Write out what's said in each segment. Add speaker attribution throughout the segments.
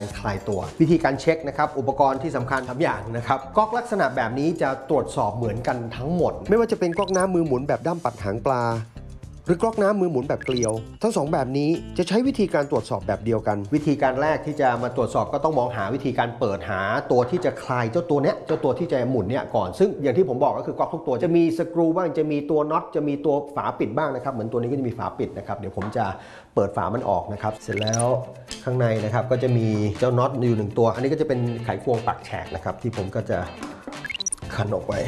Speaker 1: คลายตัววิธีการเช็คนะครับอุปกรณ์ที่สำคัญ3อย่างนะครับก๊อกลักษณะแบบนี้จะตรวจสอบเหมือนกันทั้งหมดไม่ว่าจะเป็นก๊อกน้ำมือหมุนแบบด้ามปัดหางปลาหรือก๊อกน้ำมือหมุนแบบเกลียวทั้ง2แบบนี้จะใช้วิธีการตรวจสอบแบบเดียวกันวิธีการแรกที่จะมาตรวจสอบก็ต้องมองหาวิธีการเปิดหาตัวที่จะคลายเจ้าตัวที่จะหมุนเนี่ยก่อนซึ่งอย่างที่ผมบอกก็คือก๊อกทุกตัวจะมีสกรูบ้างจะมีตัวน็อตจะมีตัวฝาปิดบ้างนะครับเหมือนตัวนี้ก็จะมีฝาปิดนะครับเดี๋ยวผมจะเปิดฝามันออกนะครับเสร็จแล้วข้างในนะครับก็จะมีเจ้าน็อตอยู่1ตัวอันนี้ก็จะเป็นไขควงปักแฉกนะครับที่ผมก็จะขันออกไป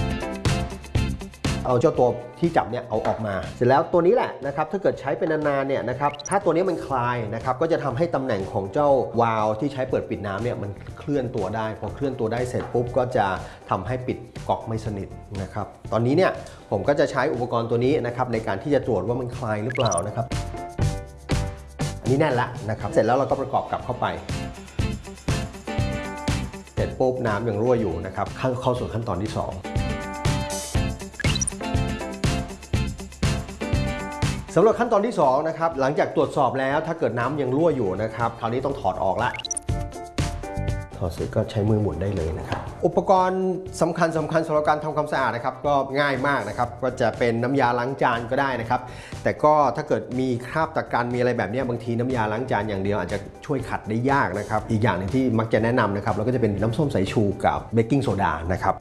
Speaker 1: เอาเจ้าตัวที่จับเนี่ยเอาออกมาเสร็จแล้วตัวนี้แหละนะครับถ้าเกิดใช้เป็นนานๆเนี่ยนะครับถ้าตัวนี้มันคลายนะครับก็จะทำให้ตำแหน่งของเจ้าวาล์วที่ใช้เปิดปิดน้ำเนี่ยมันเคลื่อนตัวได้พอเคลื่อนตัวได้เสร็จปุ๊บก็จะทำให้ปิดก๊อกไม่สนิทนะครับตอนนี้เนี่ยผมก็จะใช้อุปกรณ์ตัวนี้นะครับในการที่จะตรวจว่ามันคลายหรือเปล่านะครับอันนี้แน่นละนะครับเสร็จแล้วเราก็ประกอบกลับเข้าไปเสร็จปุ๊บน้ำยังรั่วอยู่นะครับเข้าสู่ขั้นตอนที่2สำหรับขั้นตอนที่2นะครับหลังจากตรวจสอบแล้วถ้าเกิดน้ำยังรั่วอยู่นะครับคราวนี้ต้องถอดออกละถอดเสร็จก็ใช้มือหมุนได้เลยนะครับอุปกรณ์สำคัญสำหรับการทำความสะอาดนะครับก็ง่ายมากนะครับก็จะเป็นน้ำยาล้างจานก็ได้นะครับแต่ก็ถ้าเกิดมีคราบตะกันมีอะไรแบบนี้บางทีน้ำยาล้างจานอย่างเดียวอาจจะช่วยขัดได้ยากนะครับอีกอย่างหนึ่งที่มักจะแนะนำนะครับเราก็จะเป็นน้ำส้มสายชูกับเบกกิ้งโซดานะครับ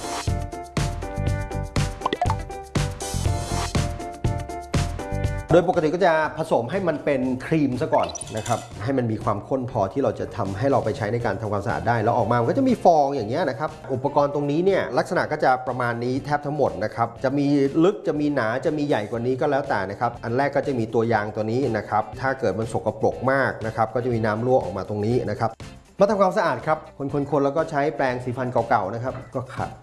Speaker 1: โดยปกติก็จะผสมให้มันเป็นครีมซะก่อนนะครับให้มันมีความข้นพอที่เราจะทำให้เราไปใช้ในการทำความสะอาดได้แล้วออกมามันก็จะมีฟองอย่างเงี้ยนะครับอุปกรณ์ตรงนี้เนี่ยลักษณะก็จะประมาณนี้แทบทั้งหมดนะครับจะมีลึกจะมีหนาจะมีใหญ่กว่านี้ก็แล้วแต่นะครับอันแรกก็จะมีตัวยางตัวนี้นะครับถ้าเกิดมันสกปรกมากนะครับก็จะมีน้ำรั่วออกมาตรงนี้นะครับมาทำความสะอาดครับคนแล้วก็ใช้แปรงสีฟันเก่าๆนะครับก็ขัด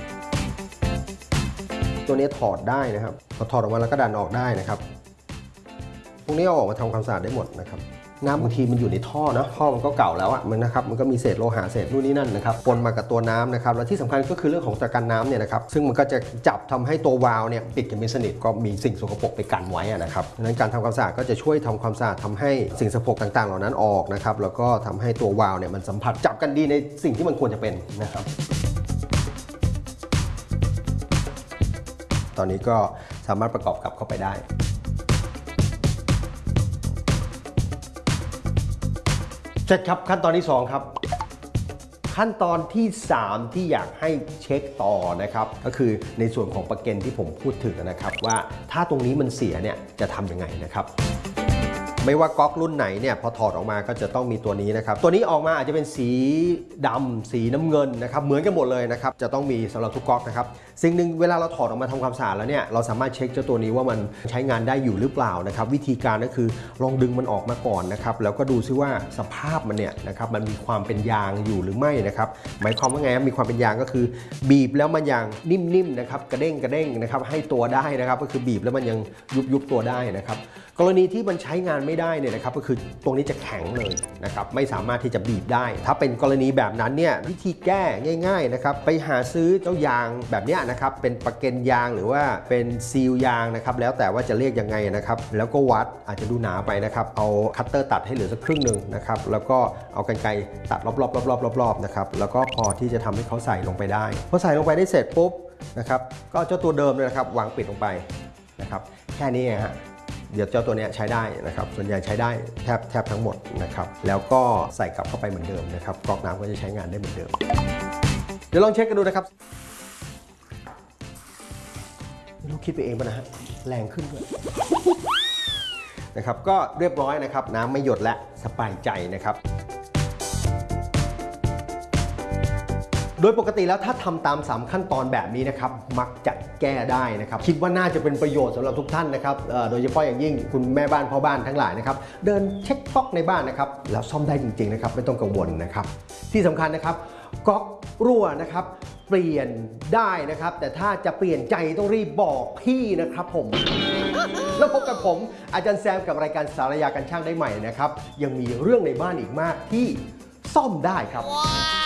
Speaker 1: ตัวนี้ถอดได้นะครับพอถอดออกมาแล้วก็ดันออกได้นะครับพวกนี้เอาออกมาทำความสะอาดได้หมดนะครับน้ำบางทีมันอยู่ในท่อนะท่อมันก็เก่าแล้วอ่ะมันก็มีเศษโลหะเศษนู่นนี่นั่นนะครับปนมากับตัวน้ำนะครับและที่สำคัญก็คือเรื่องของตะกันน้ำเนี่ยนะครับซึ่งมันก็จะจับทำให้ตัววาล์วเนี่ยปิดกันไม่สนิทก็มีสิ่งสกปรกไปกันไว้นะครับดังนั้นการทำความสะอาดก็จะช่วยทำความสะอาดทำให้สิ่งสกปรกต่างๆเหล่านั้นออกนะครับแล้วก็ทำให้ตัววาล์วเนี่ยมันสัมผัสจับกันดีในสิ่งที่มันควรจะเป็นนะครับตอนนี้ก็สามารถประกอบกลับเข้าไปได้เสร็จครับขั้นตอนที่2ครับขั้นตอนที่3ที่อยากให้เช็คต่อนะครับก็คือในส่วนของประกันที่ผมพูดถึงนะครับว่าถ้าตรงนี้มันเสียเนี่ยจะทำยังไงนะครับไม่ว่าก๊อกรุ่นไหนเนี่ยพอถอดออกมาก็จะต้องมีตัวนี้นะครับตัวนี้ออกมาอาจจะเป็นสีดำสีน้ำเงินนะครับเหมือนกันหมดเลยนะครับจะต้องมีสำหรับทุกก๊อกนะครับสิ่งหนึ่งเวลาเราถอดออกมาทำความสะอาดแล้วเนี่ยเราสามารถเช็คเจ้าตัวนี้ว่ามันใช้งานได้อยู่หรือเปล่านะครับวิธีการก็คือลองดึงมันออกมาก่อนนะครับแล้วก็ดูซิว่าสภาพมันเนี่ยนะครับมันมีความเป็นยางอยู่หรือไม่นะครับหมายความว่าไงมีความเป็นยางก็คือบีบแล้วมันยังนิ่มๆนะครับกระเด้งนะครับให้ตัวได้นะครับก็คือบีบแล้วมันยังยุบตัวได้นะครับกรณีที่มันใช้งานไม่ได้เนี่ยนะครับก็คือตรงนี้จะแข็งเลยนะครับไม่สามารถที่จะบีบได้ถ้าเป็นกรณีแบบนั้นเนี่ยวิธีแก้ง่ายๆนะครับไปหาซื้อเจ้ายางแบบนี้นะครับเป็นประกันยางหรือว่าเป็นซีลยางนะครับแล้วแต่ว่าจะเรียกยังไงนะครับแล้วก็วัดอาจจะดูหนาไปนะครับเอาคัตเตอร์ตัดให้เหลือสักครึ่งหนึ่งนะครับแล้วก็เอากรรไกรตัดรอบๆนะครับแล้วก็พอที่จะทำให้เขาใส่ลงไปได้พอใส่ลงไปได้เสร็จปุ๊บนะครับก็เจ้าตัวเดิมเลยนะครับวางปิดลงไปนะครับแค่นี้ฮะเดี๋ยวเจ้าตัวนี้ใช้ได้นะครับส่วนใหญ่ใช้ได้แทบทั้งหมดนะครับแล้วก็ใส่กลับเข้าไปเหมือนเดิมนะครับก๊อกน้ำก็จะใช้งานได้เหมือนเดิมเดี๋ยวลองเช็คกันดูนะครับไม่รู้คิดไปเองป่ะนะฮะแรงขึ้นด้วยนะครับก็เรียบร้อยนะครับน้ำไม่หยดและสบายใจนะครับโดยปกติแล้วถ้าทำตาม3ขั้นตอนแบบนี้นะครับมักจะแก้ได้นะครับคิดว่าน่าจะเป็นประโยชน์สำหรับทุกท่านนะครับโดยเฉพาะอย่างยิ่งคุณแม่บ้านพ่อบ้านทั้งหลายนะครับเดินเช็คก๊อกในบ้านนะครับแล้วซ่อมได้จริงๆนะครับไม่ต้องกังวลนะครับที่สำคัญนะครับก๊อกรั่วนะครับเปลี่ยนได้นะครับแต่ถ้าจะเปลี่ยนใจต้องรีบบอกพี่นะครับผมแล้วพบกับผมอาจารย์แซมกับรายการสารยากันช่างได้ใหม่นะครับยังมีเรื่องในบ้านอีกมากที่ซ่อมได้ครับ